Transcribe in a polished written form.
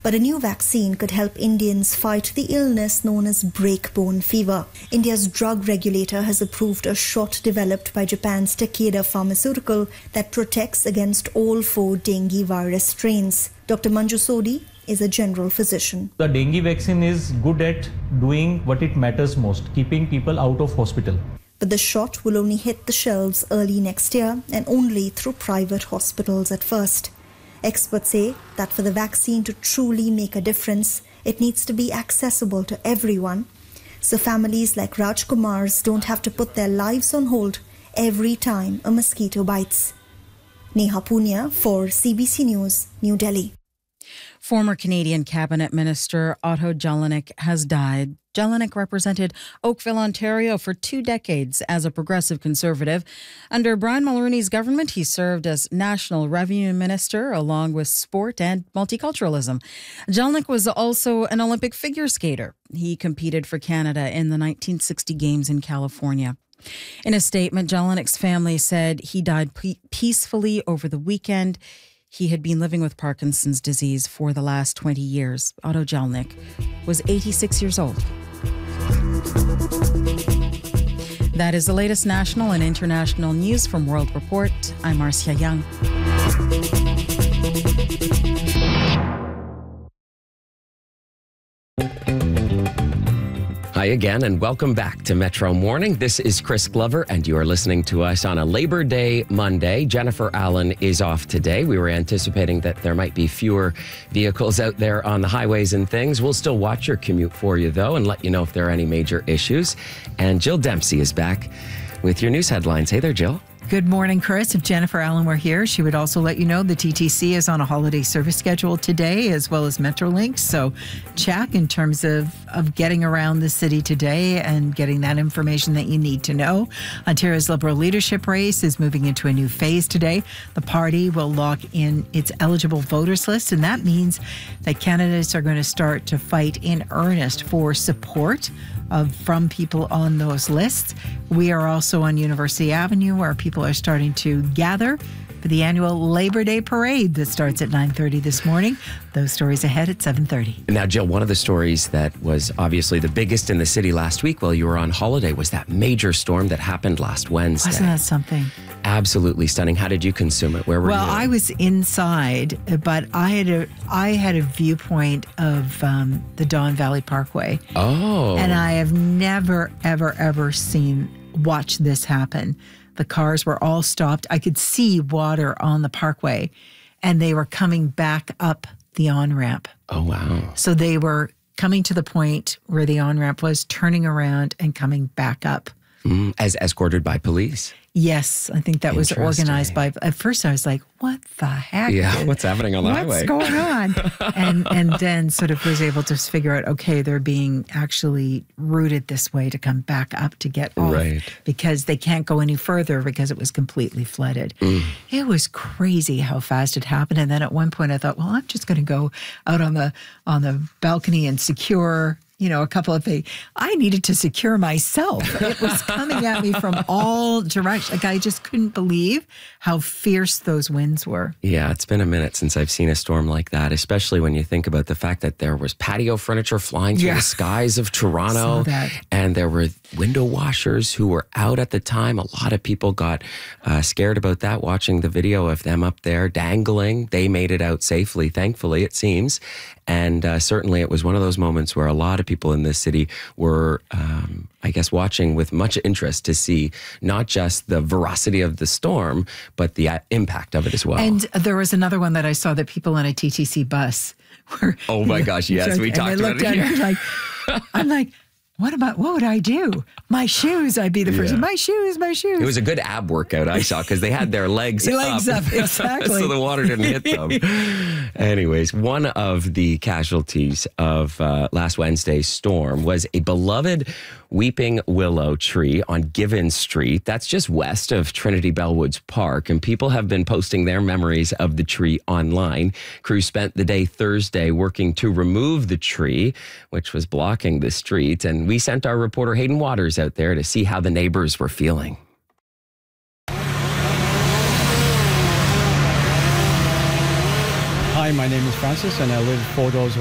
But a new vaccine could help Indians fight the illness known as breakbone fever. India's drug regulator has approved a shot developed by Japan's Takeda Pharmaceutical that protects against all 4 dengue virus strains. Dr. Manju Sodhi is a general physician. The dengue vaccine is good at doing what it matters most, keeping people out of hospital. But the shot will only hit the shelves early next year and only through private hospitals at first. Experts say that for the vaccine to truly make a difference, it needs to be accessible to everyone. So families like Rajkumar's don't have to put their lives on hold every time a mosquito bites. Neha Punia for CBC News, New Delhi. Former Canadian Cabinet Minister Otto Jelinek has died. Jelinek represented Oakville, Ontario for 2 decades as a progressive conservative. Under Brian Mulroney's government, he served as National Revenue Minister along with sport and multiculturalism. Jelinek was also an Olympic figure skater. He competed for Canada in the 1960 Games in California. In a statement, Jelinek's family said he died peacefully over the weekend. He had been living with Parkinson's disease for the last 20 years. Otto Jelinek was 86 years old. That is the latest national and international news from World Report. I'm Marcia Young. Hi again, and welcome back to Metro Morning. This is Chris Glover, and you are listening to us on a Labor Day Monday. Jennifer Allen is off today. We were anticipating that there might be fewer vehicles out there on the highways and things. We'll still watch your commute for you, though, and let you know if there are any major issues. And Jill Dempsey is back with your news headlines. Hey there, Jill. Good morning, Chris. If Jennifer Allen were here, she would also let you know the TTC is on a holiday service schedule today, as well as Metrolinx. So check in terms of getting around the city today and getting that information that you need to know. Ontario's Liberal leadership race is moving into a new phase today. The party will lock in its eligible voters list, and that means that candidates are going to start to fight in earnest for support from people on those lists. We are also on University Avenue, where people are starting to gather for the annual Labor Day Parade that starts at 9:30 this morning. Those stories ahead at 7:30. Now, Jill, one of the stories that was obviously the biggest in the city last week while you were on holiday was that major storm that happened last Wednesday. Wasn't that something? Absolutely stunning. How did you consume it? Where were you? Well, I was inside, but I had a viewpoint of the Don Valley Parkway. Oh. And I have never, ever watched this happen. The cars were all stopped. I could see water on the parkway, and they were coming back up the on-ramp. Oh, wow. So they were coming to the point where the on-ramp was, turning around and coming back up. As escorted by police? Yes, I think that was organized by, at first I was like, what the heck? Yeah, what's happening on the highway? What's going on? and then sort of was able to figure out, okay, they're being actually routed this way to come back up to get off. Right. Because they can't go any further because it was completely flooded. It was crazy how fast it happened. And then at one point I thought, well, I'm just going to go out on the balcony and secure a couple of things. I needed to secure myself. It was coming at me from all directions. Like, I just couldn't believe how fierce those winds were. Yeah, it's been a minute since I've seen a storm like that, especially when you think about the fact that there was patio furniture flying through the skies of Toronto. And there were window washers who were out at the time. A lot of people got scared about that, watching the video of them up there dangling. They made it out safely, thankfully, it seems. And certainly it was one of those moments where a lot of people in this city were, watching with much interest to see not just the veracity of the storm, but the impact of it as well. And there was another one that I saw that people on a TTC bus were... Oh my gosh, yes, we talked about it here. I'm like, what would I do? My shoes, I'd be the first. My shoes. It was a good ab workout I saw because they had their legs up, exactly. So the water didn't hit them. Anyways, one of the casualties of last Wednesday's storm was a beloved weeping willow tree on Given Street. That's just west of Trinity Bellwoods Park, and people have been posting their memories of the tree online. Crews spent the day Thursday working to remove the tree, which was blocking the street, and we sent our reporter Hayden Waters out there to see how the neighbors were feeling. Hi, Hi, my name is Francis, and I live 4 doors